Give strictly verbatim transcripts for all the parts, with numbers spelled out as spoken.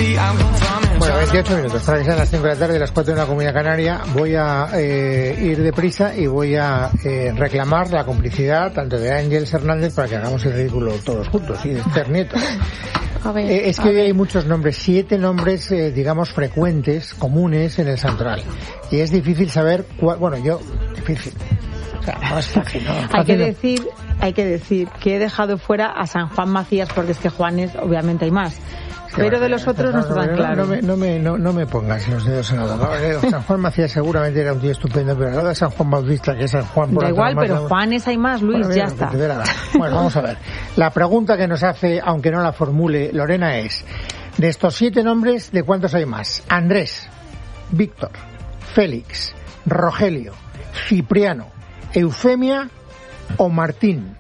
Bueno, veintiocho minutos para que sean las cinco de la tarde, las cuatro de la Comunidad Canaria. Voy a eh, ir deprisa y voy a eh, reclamar la complicidad tanto de Ángeles Hernández para que hagamos el ridículo todos juntos y de Esther Nieto. A ver, eh, es que hoy hay muchos nombres, siete nombres, eh, digamos, frecuentes, comunes en el santoral. Y es difícil saber cuál, bueno, yo, difícil. O sea, no es fácil, ¿no? Fácil, hay que no. decir, hay que decir que he dejado fuera a San Juan Macías porque es que Juanes, obviamente hay más. Pero de los otros no está tan claro. No me, no, me, no, no me pongas los dedos en la boca. San Juan Macías seguramente era un tío estupendo, pero al lado de San Juan Bautista, que es San Juan... Da igual, pero la... Juanes hay más, Luis, bueno, ya está. Bueno, vamos a ver. La pregunta que nos hace, aunque no la formule Lorena, es: de estos siete nombres, ¿de cuántos hay más? Andrés, Víctor, Félix, Rogelio, Cipriano, Eufemia o Martín.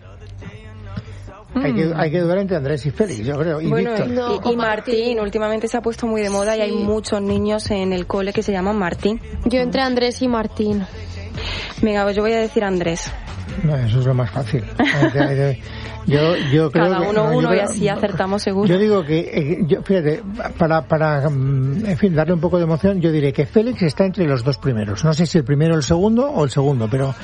Hay que, hay que dudar entre Andrés y Félix, yo creo, y bueno, Víctor. No, y, y Martín, últimamente se ha puesto muy de moda, sí. Y hay muchos niños en el cole que se llaman Martín. Yo entre Andrés y Martín. Venga, pues yo voy a decir Andrés. No, eso es lo más fácil. Yo, yo creo Cada uno que, no, uno creo, y así acertamos seguro. Yo digo que, eh, yo, fíjate, para, para, en fin, darle un poco de emoción, yo diré que Félix está entre los dos primeros. No sé si el primero o el segundo, o el segundo, pero,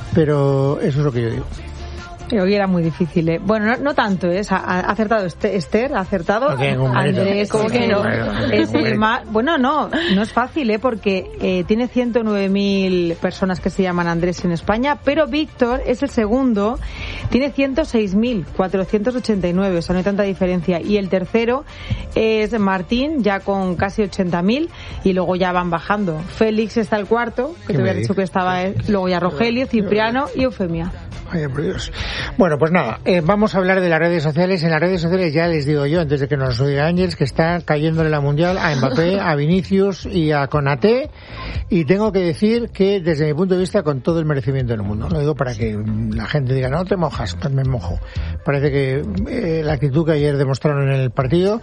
pero eso es lo que yo digo. Hoy era muy difícil, ¿eh? Bueno, no, no tanto, ¿eh? Ha acertado Esther, ha acertado Andrés, ¿cómo que no? Es el más... Bueno, no, no es fácil, ¿eh? Porque eh, tiene ciento nueve mil personas que se llaman Andrés en España, pero Víctor es el segundo, tiene ciento seis mil cuatrocientos ochenta y nueve, o sea, no hay tanta diferencia. Y el tercero es Martín, ya con casi ochenta mil, y luego ya van bajando. Félix está el cuarto, que te había dicho que estaba él, luego ya Rogelio, Cipriano y Eufemia. Ay, por Dios. Bueno, pues nada, eh, vamos a hablar de las redes sociales. En las redes sociales ya les digo yo, antes de que nos lo diga Ángeles, que está cayéndole la mundial a Mbappé, a Vinicius y a Konaté, y tengo que decir que desde mi punto de vista con todo el merecimiento del mundo. Lo digo para que la gente diga, no te mojas, pues me mojo. Parece que eh, la actitud que ayer demostraron en el partido,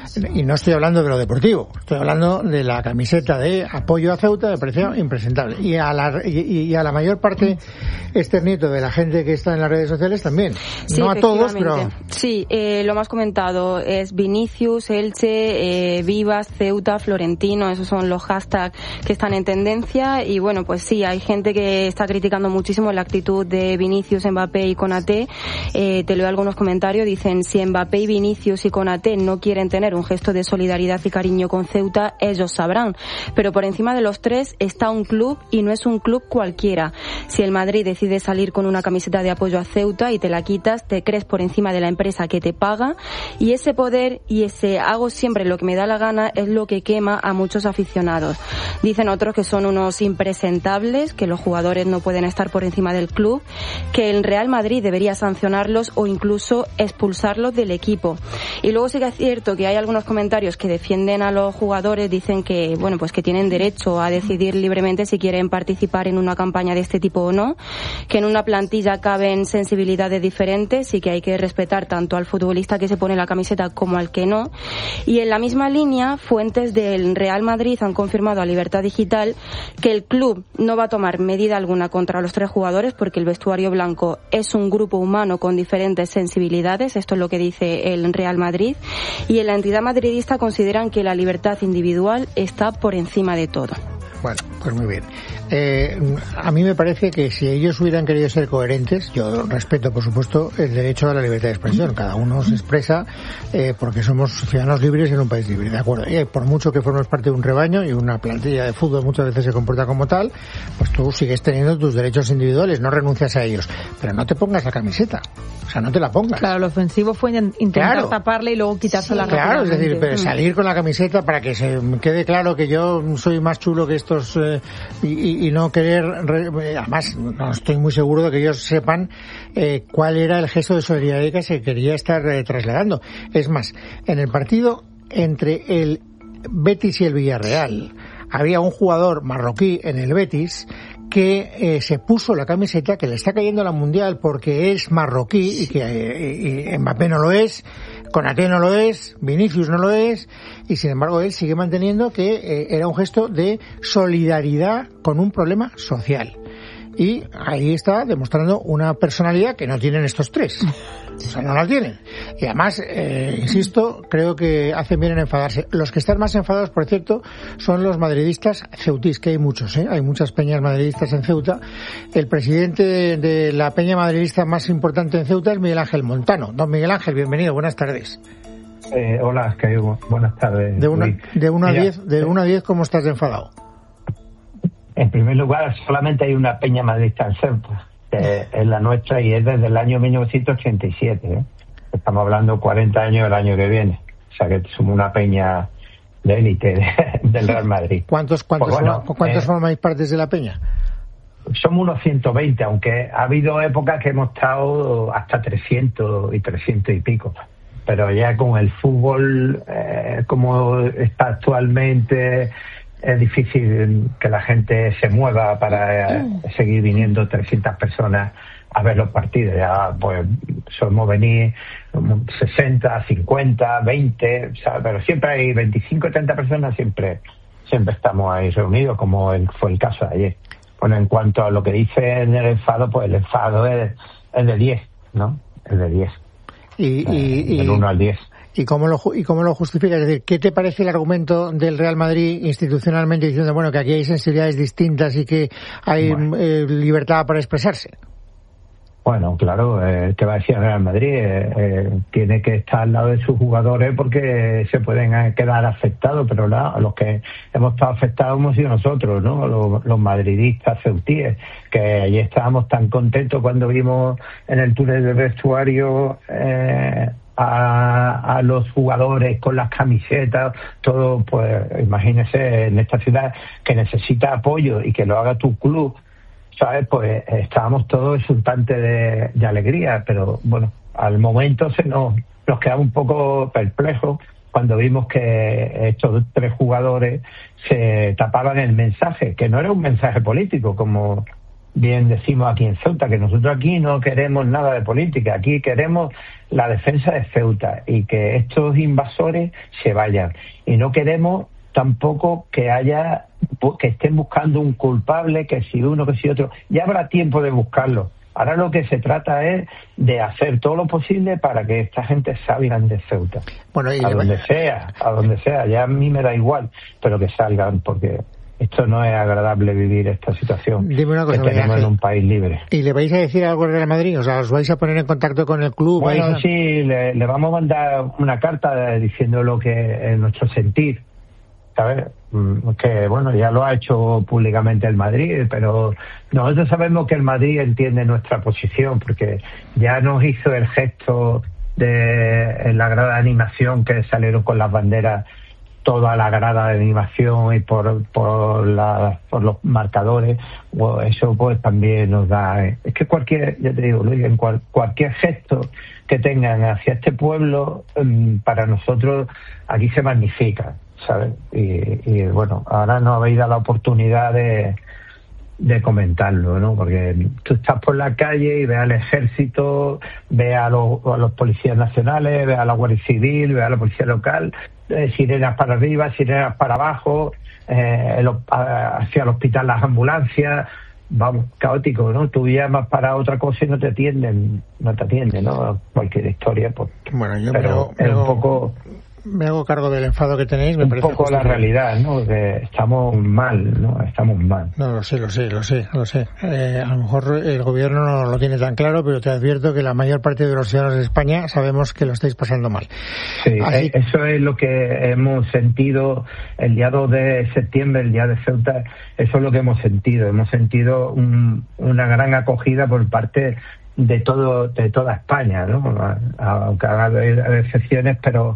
y no estoy hablando de lo deportivo, estoy hablando de la camiseta de apoyo a Ceuta, me pareció impresentable. Y a la, y, y a la mayor parte, Esther Nieto, de la gente que está en las redes sociales también. Sí, no a todos, pero... Sí, eh, lo más comentado es Vinicius, Elche, eh, Vivas, Ceuta, Florentino, esos son los hashtags que están en tendencia. Y bueno, pues sí, hay gente que está criticando muchísimo la actitud de Vinicius, Mbappé y Konaté. Eh, te leo algunos comentarios, dicen: si Mbappé y Vinicius y Konaté no quieren tener un gesto de solidaridad y cariño con Ceuta, ellos sabrán. Pero por encima de los tres está un club, y no es un club cualquiera. Si el Madrid decide salir con una camiseta de apoyo a Ceuta y te la quitas, te crees por encima de la empresa que te paga, y ese poder y ese hago siempre lo que me da la gana es lo que quema a muchos aficionados. Dicen otros que son unos impresentables, que los jugadores no pueden estar por encima del club, que el Real Madrid debería sancionarlos o incluso expulsarlos del equipo. Y luego sí que es cierto que hay algunos comentarios que defienden a los jugadores, dicen que, bueno, pues que tienen derecho a decidir libremente si quieren participar en una campaña de este tipo o no, que en una plantilla caben sensibilidades diferentes y que hay que respetar tanto al futbolista que se pone la camiseta como al que no. Y en la misma línea, fuentes del Real Madrid han confirmado a Libertad Digital que el club no va a tomar medida alguna contra los tres jugadores porque el vestuario blanco es un grupo humano con diferentes sensibilidades, esto es lo que dice el Real Madrid, y en la entidad madridista consideran que la libertad individual está por encima de todo. Bueno, pues muy bien. Eh, a mí me parece que si ellos hubieran querido ser coherentes, yo respeto, por supuesto, el derecho a la libertad de expresión. Cada uno se expresa eh, porque somos ciudadanos libres en un país libre, ¿de acuerdo? Y por mucho que formes parte de un rebaño, y una plantilla de fútbol muchas veces se comporta como tal, pues tú sigues teniendo tus derechos individuales, no renuncias a ellos. Pero no te pongas la camiseta. O sea, no te la pongas. Claro, lo ofensivo fue intentar claro. taparle y luego quitársela. Sí, claro, es decir, pero salir con la camiseta para que se quede claro que yo soy más chulo que estos eh, y, y, y no querer... Re, además, no estoy muy seguro de que ellos sepan eh, cuál era el gesto de solidaridad que se quería estar eh, trasladando. Es más, en el partido entre el Betis y el Villarreal había un jugador marroquí en el Betis que eh, se puso la camiseta, que le está cayendo a la Mundial porque es marroquí y que eh, y Mbappé no lo es, Konaté no lo es, Vinicius no lo es, y sin embargo él sigue manteniendo que eh, era un gesto de solidaridad con un problema social. y ahí está demostrando una personalidad que no tienen estos tres. O sea, no la tienen. Y además, eh, insisto, creo que hacen bien en enfadarse. Los que están más enfadados, por cierto, son los madridistas ceutís, que hay muchos, ¿eh? Hay muchas peñas madridistas en Ceuta. El presidente de, de la peña madridista más importante en Ceuta es Miguel Ángel Montano. Don Miguel Ángel, bienvenido, buenas tardes. Eh, hola, que buenas tardes. De una, de una a diez, de una a diez, ¿cómo estás de enfadado? En primer lugar, solamente hay una peña madridista en Ceuta, que es la nuestra, y es desde el año mil novecientos ochenta y siete. ¿eh? Estamos hablando cuarenta años el año que viene. O sea que somos una peña de élite de, del Real Madrid. ¿Cuántos, cuántos, pues bueno, forma, ¿cuántos eh, formáis parte de la peña? Somos unos ciento veinte, aunque ha habido épocas que hemos estado hasta trescientos y trescientos y pico. Pero ya con el fútbol eh, como está actualmente, es difícil que la gente se mueva para eh, seguir viniendo trescientas personas a ver los partidos. Ya pues solemos venir sesenta, cincuenta, veinte, o sea, pero siempre hay veinticinco, treinta personas, siempre siempre estamos ahí reunidos, como el, fue el caso de ayer. Bueno, en cuanto a lo que dice en el enfado, pues el enfado es, es de diez, ¿no? Es de diez. Y, y, del uno al diez. ¿Y cómo lo y cómo lo justifica? Es decir, ¿qué te parece el argumento del Real Madrid institucionalmente diciendo, bueno, que aquí hay sensibilidades distintas y que hay bueno. eh, libertad para expresarse? Bueno, claro, eh, ¿qué va a decir el Real Madrid? Eh, eh, tiene que estar al lado de sus jugadores porque se pueden quedar afectados, pero la, los que hemos estado afectados hemos sido nosotros, ¿no? Los, los madridistas ceutíes, que allí estábamos tan contentos cuando vimos en el túnel del vestuario eh, a, a los jugadores con las camisetas, todo, pues imagínese en esta ciudad que necesita apoyo y que lo haga tu club, ¿sabes? Pues estábamos todos exultantes de, de alegría, pero bueno, al momento se nos, nos quedamos un poco perplejos cuando vimos que estos tres jugadores se tapaban el mensaje, que no era un mensaje político, como bien decimos aquí en Ceuta, que nosotros aquí no queremos nada de política, aquí queremos la defensa de Ceuta y que estos invasores se vayan. Y no queremos tampoco que haya que estén buscando un culpable, que si uno, que si otro. Ya habrá tiempo de buscarlo. Ahora lo que se trata es de hacer todo lo posible para que esta gente salgan de Ceuta. Bueno, y a donde sea, a donde sea. Ya a mí me da igual, pero que salgan, porque esto no es agradable vivir esta situación. Dime una cosa, que tenemos en un país libre. ¿Y le vais a decir algo al Real Madrid? O sea, ¿os vais a poner en contacto con el club? Bueno, ¿vais a... sí, le, le vamos a mandar una carta diciendo lo que es nuestro sentir. ¿Sabes? Que bueno, ya lo ha hecho públicamente el Madrid, pero nosotros sabemos que el Madrid entiende nuestra posición, porque ya nos hizo el gesto de en la grada de animación, que salieron con las banderas toda la grada de animación y por por, la, por los marcadores. Bueno, eso pues también nos da, es que cualquier, ya te digo Luis, en cual, cualquier gesto que tengan hacia este pueblo, para nosotros aquí se magnifica, ¿sabes? Y, y bueno, ahora nos habéis dado la oportunidad de, de comentarlo, ¿no? Porque tú estás por la calle y ves al ejército, ves a los, a los policías nacionales, ves a la Guardia Civil, ves a la policía local, eh, sirenas para arriba, sirenas para abajo, eh, el, hacia el hospital las ambulancias. Vamos, caótico, ¿no? Tú llamas para otra cosa y no te atienden, no te atienden, ¿no? Cualquier historia, pues. Bueno, yo pero me es hago, un poco. Me hago cargo del enfado que tenéis, me un parece. Un poco la realidad, ¿no? Que estamos mal, ¿no? Estamos mal. No, lo sé, lo sé, lo sé, lo sé. Eh, a lo mejor el gobierno no lo tiene tan claro, pero te advierto que la mayor parte de los ciudadanos de España sabemos que lo estáis pasando mal. Sí, Así... eso es lo que hemos sentido el día dos de septiembre, el día de Ceuta. Eso es lo que hemos sentido. Hemos sentido un, una gran acogida por parte de todo, de toda España, ¿no? Aunque haga excepciones, pero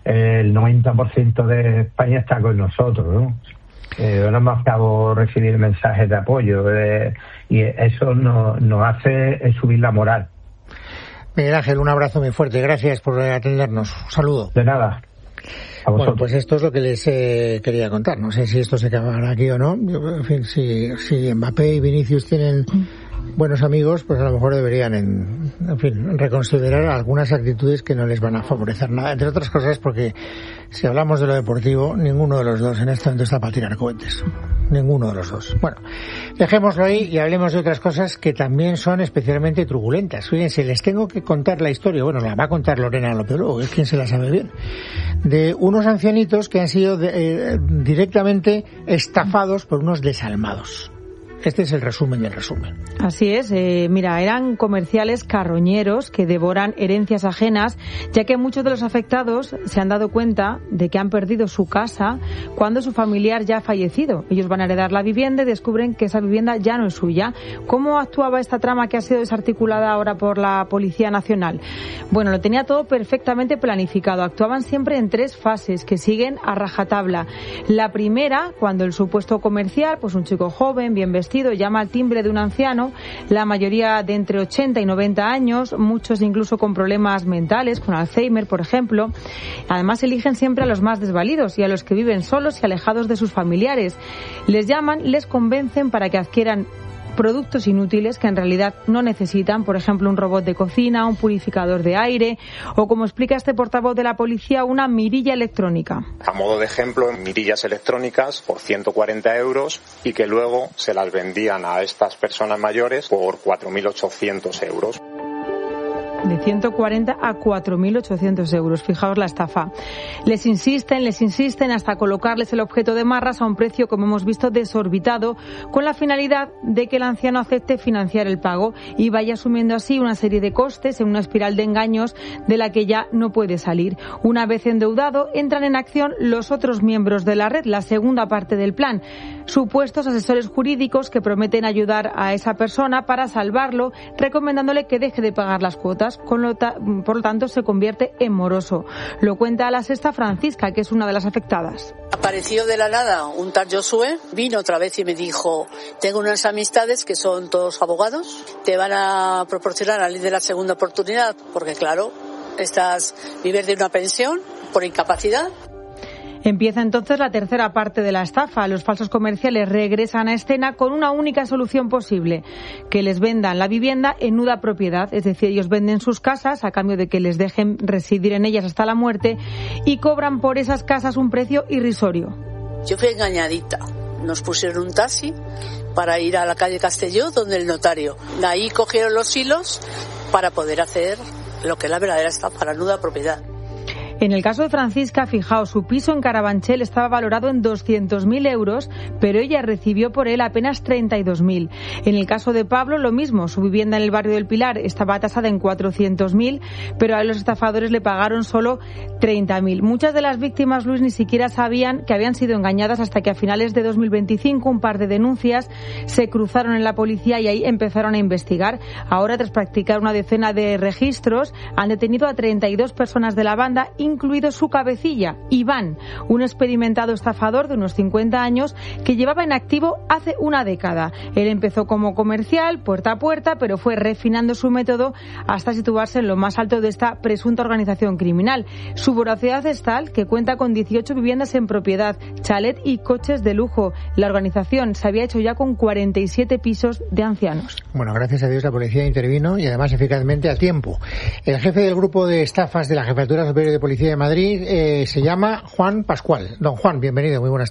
el noventa por ciento de España está con nosotros, ¿no? Eh, no hemos acabado de recibir mensajes de apoyo, eh, y eso nos, nos hace subir la moral. Miguel Ángel, un abrazo muy fuerte, gracias por atendernos, un saludo. De nada. Bueno, pues esto es lo que les eh, quería contar. No sé si esto se acabará aquí o no. En fin, si, si Mbappé y Vinicius tienen buenos amigos, pues a lo mejor deberían, en, en fin, reconsiderar algunas actitudes que no les van a favorecer nada. Entre otras cosas porque si hablamos de lo deportivo, ninguno de los dos en este momento está para tirar cohetes. ninguno de los dos. Bueno, dejémoslo ahí y hablemos de otras cosas que también son especialmente truculentas. Fíjense, les tengo que contar la historia, bueno, la va a contar Lorena López Lobo, es quien se la sabe bien, de unos ancianitos que han sido de, eh, directamente estafados por unos desalmados. Este es el resumen del resumen. Así es. Eh, mira, eran comerciales carroñeros que devoran herencias ajenas, ya que muchos de los afectados se han dado cuenta de que han perdido su casa cuando su familiar ya ha fallecido. Ellos van a heredar la vivienda y descubren que esa vivienda ya no es suya. ¿Cómo actuaba esta trama que ha sido desarticulada ahora por la Policía Nacional? Bueno, lo tenía todo perfectamente planificado. Actuaban siempre en tres fases que siguen a rajatabla. La primera, cuando el supuesto comercial, pues un chico joven, bien vestido, llama al timbre de un anciano, la mayoría de entre ochenta y noventa años, muchos incluso con problemas mentales, con Alzheimer, por ejemplo. Además, eligen siempre a los más desvalidos y a los que viven solos y alejados de sus familiares. Les llaman, les convencen para que adquieran productos inútiles que en realidad no necesitan, por ejemplo, un robot de cocina, un purificador de aire o, como explica este portavoz de la policía, una mirilla electrónica. A modo de ejemplo, mirillas electrónicas por ciento cuarenta euros y que luego se las vendían a estas personas mayores por cuatro mil ochocientos euros. De ciento cuarenta a cuatro mil ochocientos euros. Fijaos la estafa. Les insisten, les insisten hasta colocarles el objeto de marras a un precio, como hemos visto, desorbitado, con la finalidad de que el anciano acepte financiar el pago y vaya asumiendo así una serie de costes en una espiral de engaños de la que ya no puede salir. Una vez endeudado, entran en acción los otros miembros de la red, la segunda parte del plan. Supuestos asesores jurídicos que prometen ayudar a esa persona para salvarlo, recomendándole que deje de pagar las cuotas. Con lo ta- por lo tanto, se convierte en moroso. Lo cuenta a la Sexta Francisca, que es una de las afectadas. Apareció de la nada un tal Josué, vino otra vez y me dijo: tengo unas amistades que son todos abogados, te van a proporcionar la ley de la segunda oportunidad, porque claro, estás vives de una pensión por incapacidad. Empieza entonces la tercera parte de la estafa. Los falsos comerciales regresan a escena con una única solución posible: que les vendan la vivienda en nuda propiedad. Es decir, ellos venden sus casas a cambio de que les dejen residir en ellas hasta la muerte y cobran por esas casas un precio irrisorio. Yo fui engañadita. Nos pusieron un taxi para ir a la calle Castelló, donde el notario. De ahí cogieron los hilos para poder hacer lo que es la verdadera estafa, la nuda propiedad. En el caso de Francisca, fijaos, su piso en Carabanchel estaba valorado en doscientos mil euros, pero ella recibió por él apenas treinta y dos mil. En el caso de Pablo, lo mismo. Su vivienda en el barrio del Pilar estaba tasada en cuatrocientos mil, pero a los estafadores le pagaron solo treinta mil. Muchas de las víctimas, Luis, ni siquiera sabían que habían sido engañadas hasta que a finales de dos mil veinticinco un par de denuncias se cruzaron en la policía y ahí empezaron a investigar. Ahora, tras practicar una decena de registros, han detenido a treinta y dos personas de la banda, incluido su cabecilla, Iván, un experimentado estafador de unos cincuenta años que llevaba en activo hace una década. Él empezó como comercial, puerta a puerta, pero fue refinando su método hasta situarse en lo más alto de esta presunta organización criminal. Su voracidad es tal que cuenta con dieciocho viviendas en propiedad, chalet y coches de lujo. La organización se había hecho ya con cuarenta y siete pisos de ancianos. Bueno, gracias a Dios la policía intervino y además eficazmente a tiempo. El jefe del grupo de estafas de la Jefatura Superior de Policía de Madrid eh, se llama Juan Pascual. Don Juan, bienvenido, muy buenas